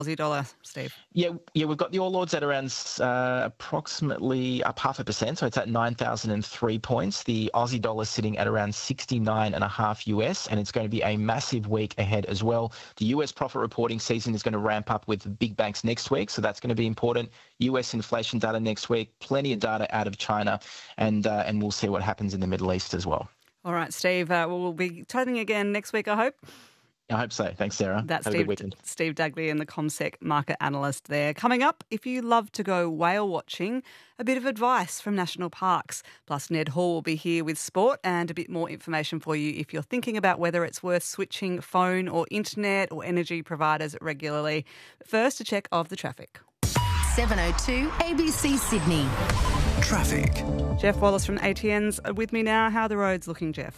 Aussie dollar, Steve? Yeah, we've got the All Ords at around approximately up 0.5%, so it's at 9,003 points. The Aussie dollar sitting at around 69.5 US, and it's going to be a massive week ahead as well. The US profit reporting season is going to ramp up with big banks next week, so that's going to be important. US inflation data next week, plenty of data out of China, and we'll see what happens in the Middle East as well. All right, Steve, we'll be chatting again next week, I hope. I hope so. Thanks, Sarah. That's Have a good weekend. Steve Dagley and the CommSec market analyst there. Coming up, if you love to go whale watching, a bit of advice from National Parks. Plus, Ned Hall will be here with sport and a bit more information for you if you're thinking about whether it's worth switching phone or internet or energy providers regularly. First, a check of the traffic. 7:02 ABC Sydney. Traffic. Jeff Wallace from ATN's with me now. How are the roads looking, Jeff?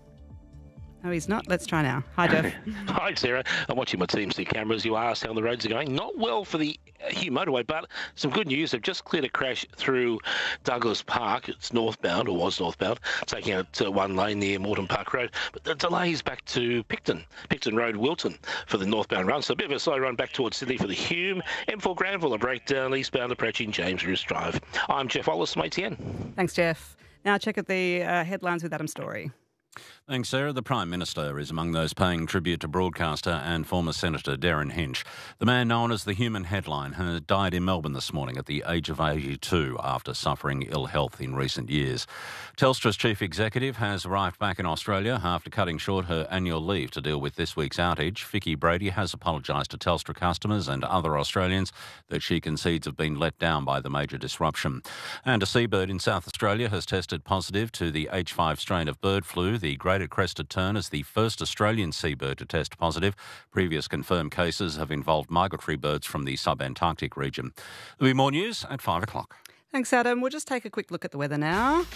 No, he's not. Let's try now. Hi, Jeff. Hi, Sarah. I'm watching my TMC cameras. You asked how the roads are going. Not well for the Hugh motorway, but some good news. They've just cleared a crash through Douglas Park. It's northbound, or was northbound, taking out one lane near Moreton Park Road. But the delay is back to Picton Road, Wilton, for the northbound run. So a bit of a slow run back towards Sydney for the Hume. M4 Granville, a breakdown eastbound approaching James Roos Drive. I'm Jeff Wallace from ATN. Thanks, Jeff. Now check out the headlines with Adam Story. Thanks, Sarah. The Prime Minister is among those paying tribute to broadcaster and former Senator Darren Hinch. The man known as the Human Headline has died in Melbourne this morning at the age of 82 after suffering ill health in recent years. Telstra's chief executive has arrived back in Australia after cutting short her annual leave to deal with this week's outage. Vicky Brady has apologised to Telstra customers and other Australians that she concedes have been let down by the major disruption. And a seabird in South Australia has tested positive to the H5 strain of bird flu. The greater crested tern is the first Australian seabird to test positive. Previous confirmed cases have involved migratory birds from the subantarctic region. There'll be more news at 5 o'clock. Thanks, Adam. We'll just take a quick look at the weather now.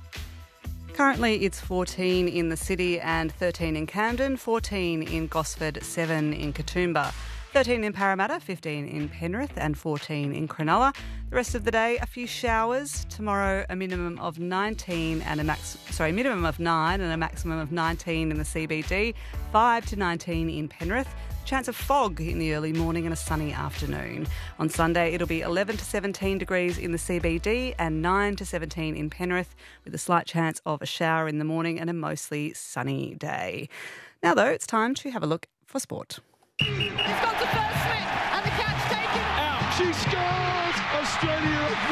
Currently, it's 14 in the city and 13 in Camden, 14 in Gosford, 7 in Katoomba, 13 in Parramatta, 15 in Penrith and 14 in Cronulla. The rest of the day, a few showers. Tomorrow, a minimum of 19 and minimum of 9 and a maximum of 19 in the CBD, 5 to 19 in Penrith. Chance of fog in the early morning and a sunny afternoon. On Sunday, it'll be 11 to 17 degrees in the CBD and 9 to 17 in Penrith, with a slight chance of a shower in the morning and a mostly sunny day. Now, though, it's time to have a look for sport. He's got the first slip and the catch taken. Out. She scores! Australia have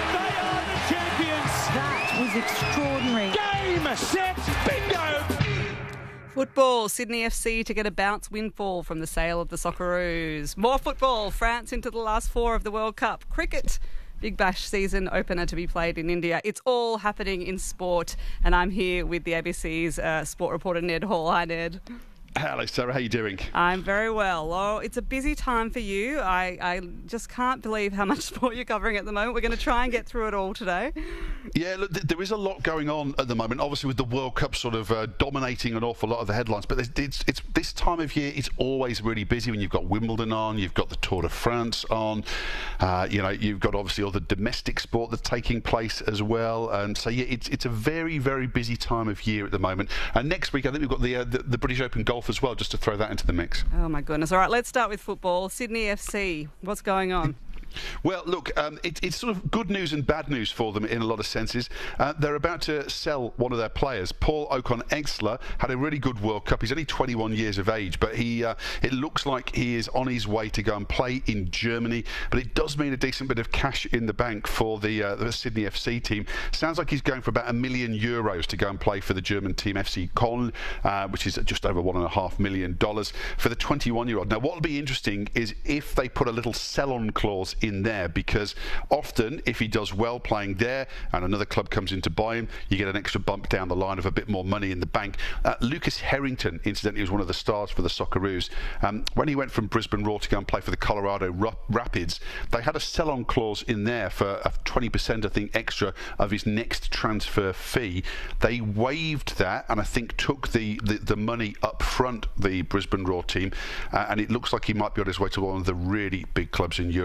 won. They are the champions. That was extraordinary. Game, set, bingo! Football, Sydney FC to get a bounce windfall from the sale of the Socceroos. More football, France into the last 4 of the World Cup. Cricket, Big Bash season opener to be played in India. It's all happening in sport, and I'm here with the ABC's sport reporter Ned Hall. Hi, Ned. Hello, Sarah. How are you doing? I'm very well. Oh, it's a busy time for you. I just can't believe how much sport you're covering at the moment. We're going to try and get through it all today. Yeah, look, there is a lot going on at the moment, obviously with the World Cup sort of dominating an awful lot of the headlines. But it's this time of year, it's always really busy when you've got Wimbledon on, you've got the Tour de France on, you've got obviously all the domestic sport that's taking place as well. And so, yeah, it's a very, very busy time of year at the moment. And next week, I think we've got the British Open Golf as well, just to throw that into the mix. Oh, my goodness. All right, let's start with football. Sydney FC, what's going on? Well, look, it's sort of good news and bad news for them in a lot of senses. They're about to sell one of their players. Paul Ocon-Exler had a really good World Cup. He's only 21 years of age, but it looks like he is on his way to go and play in Germany. But it does mean a decent bit of cash in the bank for the Sydney FC team. Sounds like he's going for about €1 million to go and play for the German team FC Köln, which is just over $1.5 million for the 21-year-old. Now, what will be interesting is if they put a little sell-on clause in there, because often if he does well playing there and another club comes in to buy him, you get an extra bump down the line of a bit more money in the bank. Lucas Harrington, incidentally, was one of the stars for the Socceroos. When he went from Brisbane Roar to go and play for the Colorado Rapids, they had a sell-on clause in there for a 20%, I think, extra of his next transfer fee. They waived that and I think took the money up front, the Brisbane Roar team, and it looks like he might be on his way to one of the really big clubs in Europe, a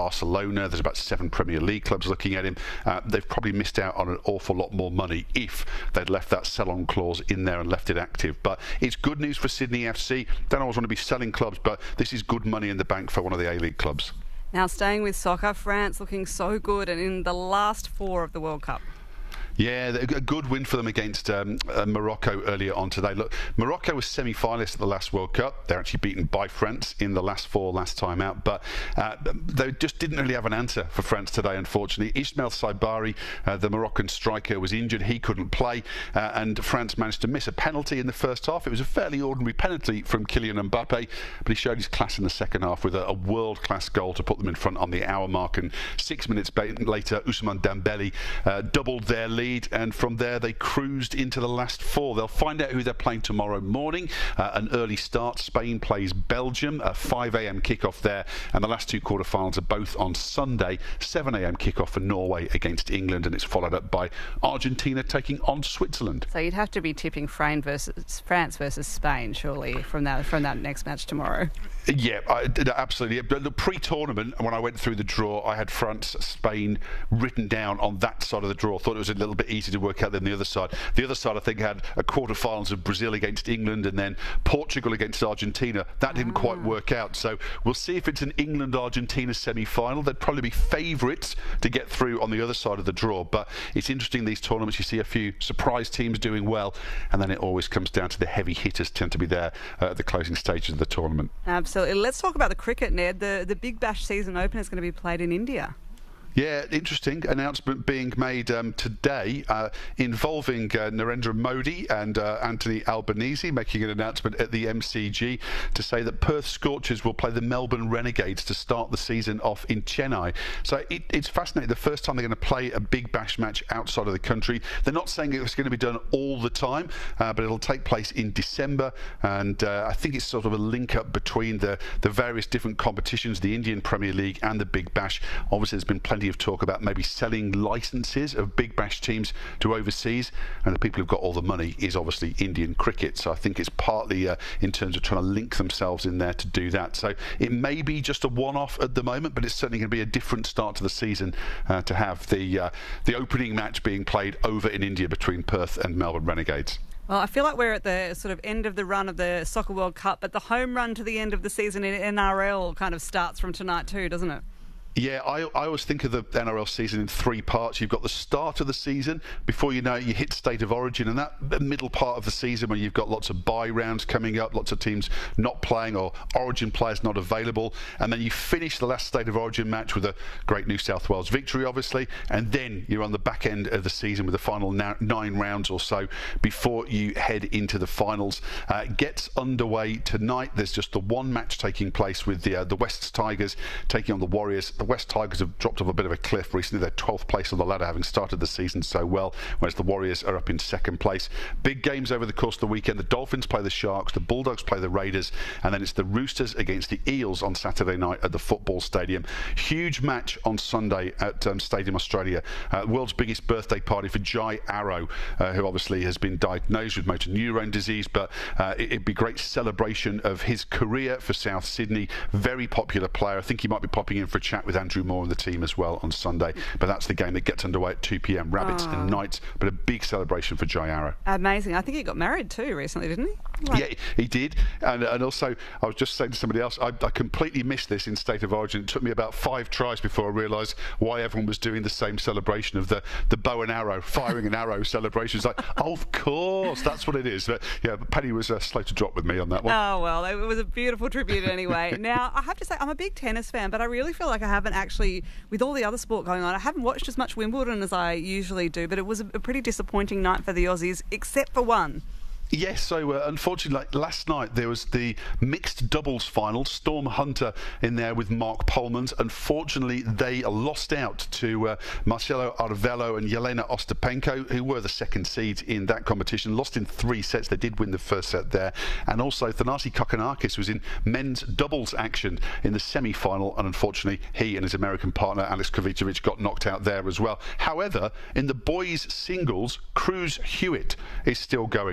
Barcelona. There's about 7 Premier League clubs looking at him. They've probably missed out on an awful lot more money if they'd left that sell-on clause in there and left it active. But it's good news for Sydney FC. Don't always want to be selling clubs, but this is good money in the bank for one of the A-League clubs. Now, staying with soccer, France looking so good and in the last 4 of the World Cup. Yeah, a good win for them against Morocco earlier on today. Look, Morocco was semi-finalists at the last World Cup. They're actually beaten by France in the last 4 last time out, but they just didn't really have an answer for France today, unfortunately. Ismail Saibari, the Moroccan striker, was injured. He couldn't play, and France managed to miss a penalty in the first half. It was a fairly ordinary penalty from Kylian Mbappe, but he showed his class in the second half with a world-class goal to put them in front on the hour mark, and 6 minutes later, Ousmane Dembele doubled their lead, and from there they cruised into the last 4. They'll find out who they're playing tomorrow morning. An early start. Spain plays Belgium, a 5 a.m. kickoff there, and the last 2 quarterfinals are both on Sunday. 7 a.m. kickoff for Norway against England, and it's followed up by Argentina taking on Switzerland. So you'd have to be tipping France versus Spain, surely, from that next match tomorrow. Yeah, absolutely. The pre-tournament, when I went through the draw, I had France, Spain written down on that side of the draw. I thought it was a little bit easier to work out than the other side. The other side, I think, had a quarterfinals of Brazil against England and then Portugal against Argentina. That didn't quite work out. So we'll see if it's an England-Argentina semi-final. They'd probably be favourites to get through on the other side of the draw. But it's interesting, these tournaments, you see a few surprise teams doing well, and then it always comes down to the heavy hitters tend to be there at the closing stages of the tournament. Absolutely. Let's talk about the cricket, Ned. The Big Bash season opener is going to be played in India. Yeah, interesting announcement being made today involving Narendra Modi and Anthony Albanese, making an announcement at the MCG to say that Perth Scorchers will play the Melbourne Renegades to start the season off in Chennai. So it's fascinating. The first time they're going to play a Big Bash match outside of the country. They're not saying it's going to be done all the time, but it'll take place in December. And I think it's sort of a link up between the various different competitions, the Indian Premier League and the Big Bash. Obviously, there's been plenty of talk about maybe selling licenses of Big Bash teams to overseas, and the people who've got all the money is obviously Indian cricket. So I think it's partly in terms of trying to link themselves in there to do that. So it may be just a one-off at the moment, but it's certainly going to be a different start to the season to have the opening match being played over in India between Perth and Melbourne Renegades. Well, I feel like we're at the sort of end of the run of the Soccer World Cup, but the home run to the end of the season in NRL kind of starts from tonight too, doesn't it? Yeah, I always think of the NRL season in 3 parts. You've got the start of the season. Before you know it, you hit State of Origin, and that middle part of the season where you've got lots of bye rounds coming up, lots of teams not playing or Origin players not available, and then you finish the last State of Origin match with a great New South Wales victory, obviously, and then you're on the back end of the season with the final 9 rounds or so before you head into the finals. Gets underway tonight. There's just the one match taking place with the West Tigers taking on the Warriors. The West Tigers have dropped off a bit of a cliff recently. They're 12th place on the ladder, having started the season so well, whereas the Warriors are up in 2nd place. Big games over the course of the weekend. The Dolphins play the Sharks, the Bulldogs play the Raiders, and then it's the Roosters against the Eels on Saturday night at the football stadium. Huge match on Sunday at Stadium Australia. World's biggest birthday party for Jai Arrow, who obviously has been diagnosed with motor neurone disease, but it'd be great celebration of his career for South Sydney. Very popular player. I think he might be popping in for a chat with Andrew Moore and the team as well on Sunday, but that's the game that gets underway at 2 p.m. Rabbits and Knights, but a big celebration for Jai Arrow. Amazing. I think he got married too recently, didn't he? Yeah, he did, and also I was just saying to somebody else, I completely missed this in State of Origin. It took me about 5 tries before I realised why everyone was doing the same celebration of the bow and arrow, firing an arrow celebration. It's like, oh, of course, that's what it is. But yeah, Penny was slow to drop with me on that one. Oh, well, it was a beautiful tribute anyway. Now, I have to say, I'm a big tennis fan, but I really feel like I haven't actually, with all the other sport going on, I haven't watched as much Wimbledon as I usually do, but it was a pretty disappointing night for the Aussies, except for one. Yes, so unfortunately, last night there was the mixed doubles final. Storm Hunter in there with Mark Polmans. Unfortunately, they lost out to Marcelo Arvello and Yelena Ostapenko, who were the second seeds in that competition. Lost in 3 sets. They did win the first set there. And also, Thanasi Kokkinakis was in men's doubles action in the semi-final, and unfortunately, he and his American partner, Alex Kovacevic, got knocked out there as well. However, in the boys' singles, Cruz Hewitt is still going. Familiar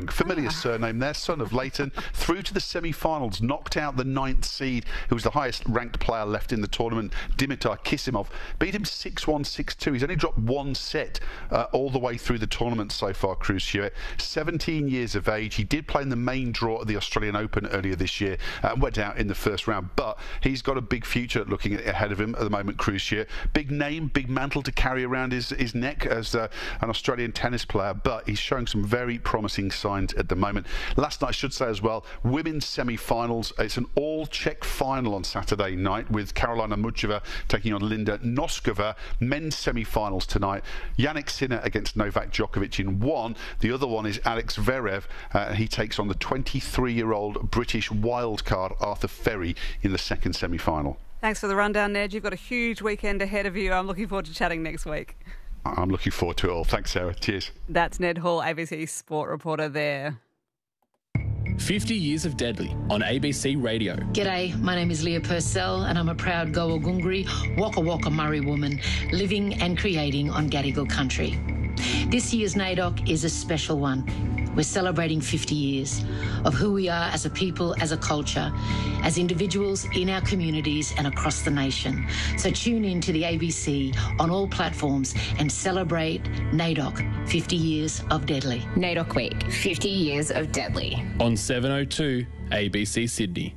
obvious surname there, son of Leighton, through to the semi-finals, knocked out the 9th seed, who was the highest ranked player left in the tournament, Dimitar Kisimov. Beat him 6-1, 6-2. He's only dropped one set all the way through the tournament so far, Cruz Hewitt. 17 years of age. He did play in the main draw at the Australian Open earlier this year and went out in the first round, but he's got a big future looking ahead of him at the moment, Cruz Hewitt. Big name, big mantle to carry around his neck as an Australian tennis player, but he's showing some very promising signs at the moment. Last night, I should say as well, women's semi-finals. It's an all-Czech final on Saturday night with Karolina Muchova taking on Linda Noskova. Men's semi-finals tonight. Jannik Sinner against Novak Djokovic in one. The other one is Alex Zverev. He takes on the 23-year-old British wildcard Arthur Ferry in the second semi-final. Thanks for the rundown, Ned. You've got a huge weekend ahead of you. I'm looking forward to chatting next week. I'm looking forward to it all. Thanks, Sarah. Cheers. That's Ned Hall, ABC sport reporter there. 50 Years of Deadly on ABC Radio. G'day, my name is Leah Purcell and I'm a proud Gowagungri, Waka Waka Murray woman living and creating on Gadigal country. This year's NAIDOC is a special one. We're celebrating 50 years of who we are as a people, as a culture, as individuals in our communities and across the nation. So tune in to the ABC on all platforms and celebrate NAIDOC, 50 Years of Deadly. NAIDOC Week, 50 Years of Deadly. On 702 ABC Sydney.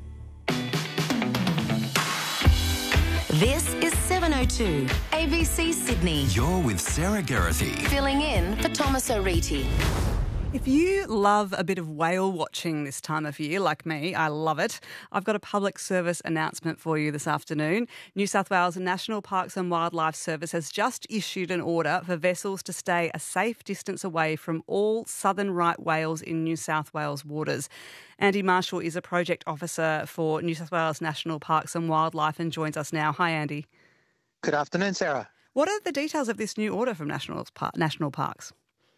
This is 702 ABC Sydney. You're with Sarah Geraghty. Filling in for Thomas O'Reilly. If you love a bit of whale watching this time of year, like me, I love it. I've got a public service announcement for you this afternoon. New South Wales National Parks and Wildlife Service has just issued an order for vessels to stay a safe distance away from all southern right whales in New South Wales waters. Andy Marshall is a project officer for New South Wales National Parks and Wildlife and joins us now. Hi, Andy. Good afternoon, Sarah. What are the details of this new order from National Parks?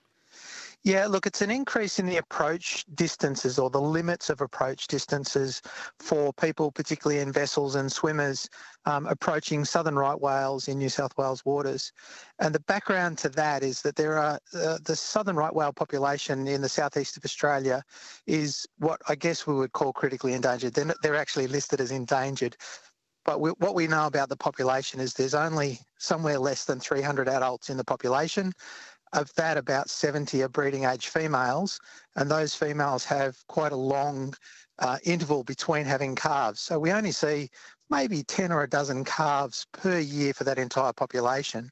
Yeah, look, it's an increase in the approach distances or the limits of approach distances for people, particularly in vessels and swimmers, approaching southern right whales in New South Wales waters. And the background to that is that there are the southern right whale population in the southeast of Australia is what I guess we would call critically endangered. They're actually listed as endangered. But what we know about the population is there's only somewhere less than 300 adults in the population. Of that, about 70 are breeding age females, and those females have quite a long interval between having calves. So we only see maybe 10 or a dozen calves per year for that entire population.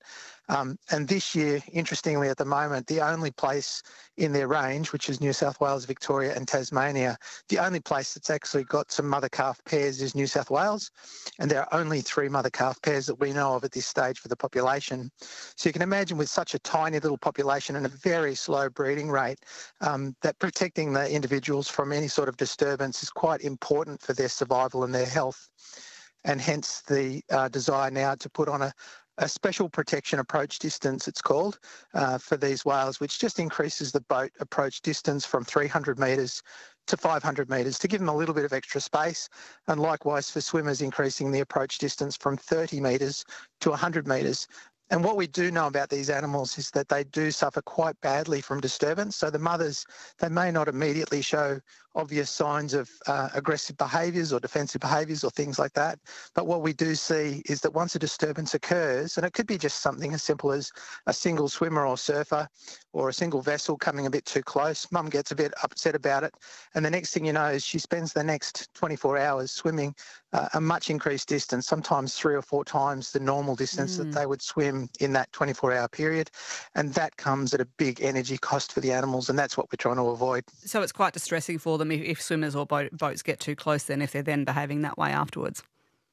And this year, interestingly, at the moment, the only place in their range, which is New South Wales, Victoria and Tasmania, the only place that's actually got some mother-calf pairs is New South Wales. And there are only 3 mother-calf pairs that we know of at this stage for the population. So you can imagine with such a tiny little population and a very slow breeding rate, that protecting the individuals from any sort of disturbance is quite important for their survival and their health. And hence the desire now to put on a special protection approach distance, it's called, for these whales, which just increases the boat approach distance from 300 metres to 500 metres to give them a little bit of extra space. And likewise for swimmers, increasing the approach distance from 30 metres to 100 metres. And what we do know about these animals is that they do suffer quite badly from disturbance. So the mothers, they may not immediately show obvious signs of aggressive behaviours or defensive behaviours or things like that. But what we do see is that once a disturbance occurs, and it could be just something as simple as a single swimmer or surfer or a single vessel coming a bit too close, mum gets a bit upset about it. And the next thing you know is she spends the next 24 hours swimming a much increased distance, sometimes 3 or 4 times the normal distance that they would swim in that 24-hour period. And that comes at a big energy cost for the animals, and that's what we're trying to avoid. So it's quite distressing for them if swimmers or boats get too close then, if they're then behaving that way afterwards.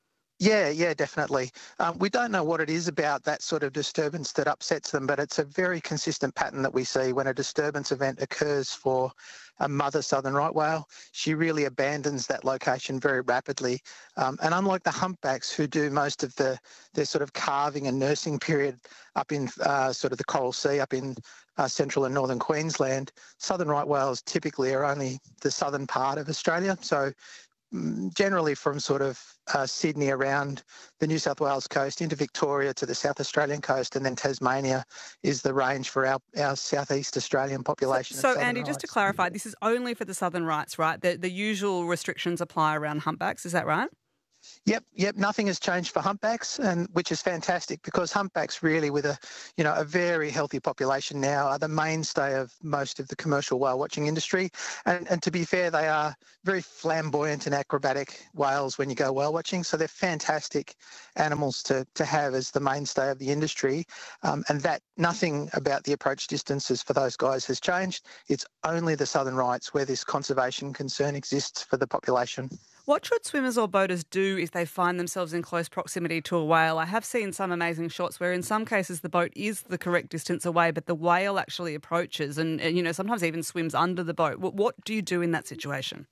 Yeah, definitely. We don't know what it is about that sort of disturbance that upsets them, but it's a very consistent pattern that we see when a disturbance event occurs for a mother southern right whale. She really abandons that location very rapidly. And unlike the humpbacks who do most of their sort of calving and nursing period up in sort of the Coral Sea, up in central and northern Queensland, southern right whales typically are only the southern part of Australia. So generally from sort of Sydney around the New South Wales coast into Victoria to the South Australian coast, and then Tasmania is the range for our Southeast Australian population. So Andy, just to clarify, this is only for the Southern Rights, right? The usual restrictions apply around humpbacks, is that right? Yep. Nothing has changed for humpbacks, and which is fantastic because humpbacks really, with a very healthy population now, are the mainstay of most of the commercial whale watching industry. And to be fair, they are very flamboyant and acrobatic whales when you go whale watching. So they're fantastic animals to have as the mainstay of the industry. And that nothing about the approach distances for those guys has changed. It's only the Southern Rights where this conservation concern exists for the population. What should swimmers or boaters do if they find themselves in close proximity to a whale? I have seen some amazing shots where in some cases the boat is the correct distance away, but the whale actually approaches and sometimes even swims under the boat. What do you do in that situation?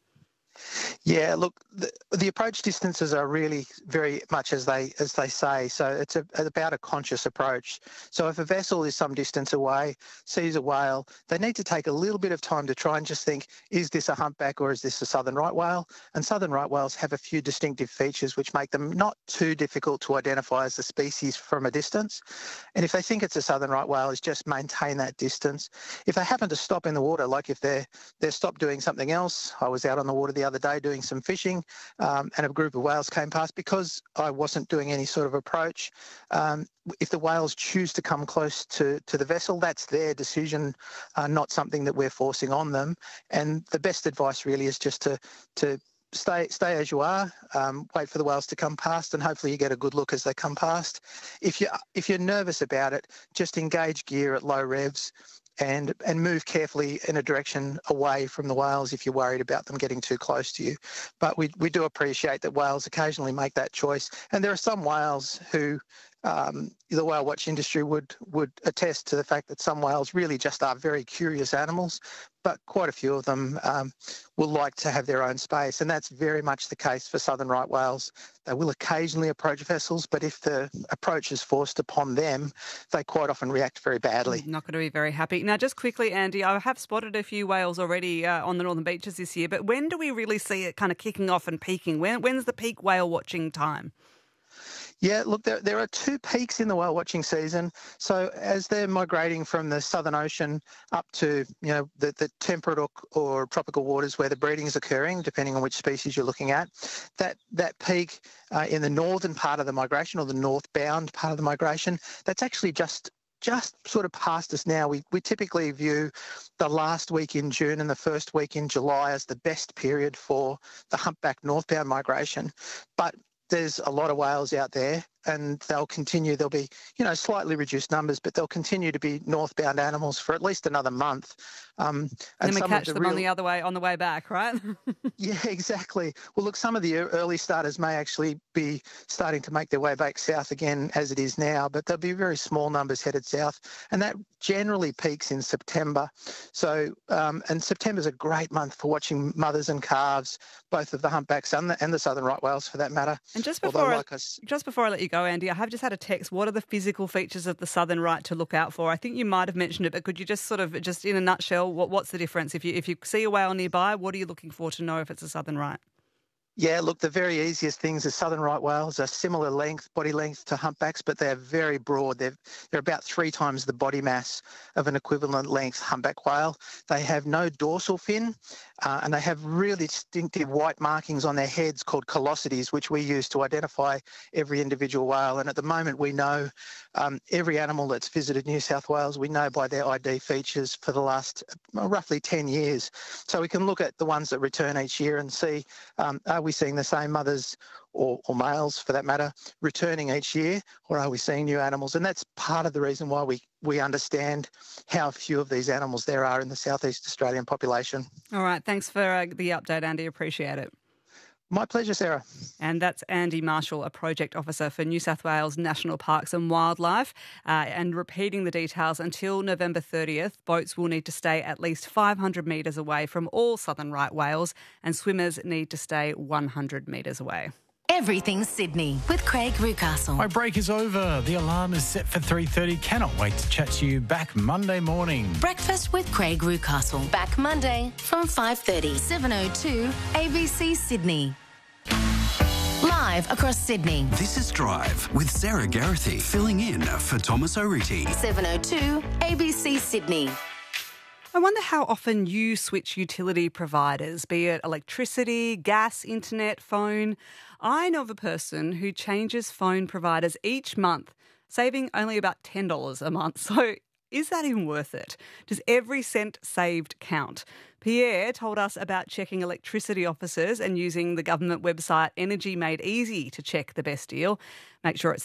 Yeah, look, the approach distances are really very much as they say. So it's about a conscious approach. So if a vessel is some distance away, sees a whale, they need to take a little bit of time to try and just think, is this a humpback or is this a southern right whale? And southern right whales have a few distinctive features which make them not too difficult to identify as a species from a distance. And if they think it's a southern right whale, is just maintain that distance. If they happen to stop in the water, like if they're stopped doing something else, I was out on the water the other day doing some fishing and a group of whales came past because I wasn't doing any sort of approach. If the whales choose to come close to the vessel, that's their decision, not something that we're forcing on them. And the best advice really is just to stay as you are, wait for the whales to come past, and hopefully you get a good look as they come past. If you're nervous about it, just engage gear at low revs and move carefully in a direction away from the whales if you're worried about them getting too close to you. But we do appreciate that whales occasionally make that choice. And there are some whales who the whale watch industry would attest to the fact that some whales really just are very curious animals, but quite a few of them will like to have their own space. And that's very much the case for southern right whales. They will occasionally approach vessels, but if the approach is forced upon them, they quite often react very badly. Not going to be very happy. Now, just quickly, Andy, I have spotted a few whales already on the northern beaches this year, but when do we really see it kind of kicking off and peaking? When's the peak whale watching time? Yeah, look, there are two peaks in the whale watching season. So as they're migrating from the Southern Ocean up to, the temperate or tropical waters where the breeding is occurring, depending on which species you're looking at, that peak in the northern part of the migration or the northbound part of the migration, that's actually just sort of past us now. We typically view the last week in June and the first week in July as the best period for the humpback northbound migration. But there's a lot of whales out there and they'll continue. There'll be, slightly reduced numbers, but they'll continue to be northbound animals for at least another month. And then we catch them on the way back, right? Yeah, exactly. Well, look, some of the early starters may actually be starting to make their way back south again as it is now, but there'll be very small numbers headed south. And that generally peaks in September. So, and September's a great month for watching mothers and calves, both of the humpbacks and the southern right whales for that matter. And just before I let you go, Andy, I have just had a text. What are the physical features of the southern right to look out for? I think you might have mentioned it, but could you just just in a nutshell, what's the difference? If you see a whale nearby, what are you looking for to know if it's a southern right? Yeah, look, the very easiest things is southern right whales are similar body length to humpbacks, but they're very broad. They're about 3 times the body mass of an equivalent length humpback whale. They have no dorsal fin, and they have really distinctive white markings on their heads called callosities, which we use to identify every individual whale. And at the moment, we know every animal that's visited New South Wales, we know by their ID features for the last roughly 10 years. So we can look at the ones that return each year and see, are we seeing the same mothers or males, for that matter, returning each year, or are we seeing new animals? And that's part of the reason why we understand how few of these animals there are in the Southeast Australian population. All right. Thanks for the update, Andy. Appreciate it. My pleasure, Sarah. And that's Andy Marshall, a project officer for New South Wales National Parks and Wildlife. And repeating the details, until November 30th, boats will need to stay at least 500 metres away from all southern right whales, and swimmers need to stay 100 metres away. Everything Sydney with Craig Rucastle. My break is over. The alarm is set for 3:30. Cannot wait to chat to you back Monday morning. Breakfast with Craig Rucastle. Back Monday from 5:30. 7:02 ABC Sydney. Drive across Sydney. This is Drive with Sarah Geraghty filling in for Thomas O'Riti. 702 ABC Sydney. I wonder how often you switch utility providers, be it electricity, gas, internet, phone. I know of a person who changes phone providers each month, saving only about $10 a month. So is that even worth it? Does every cent saved count? Pierre told us about checking electricity offers and using the government website Energy Made Easy to check the best deal. Make sure it's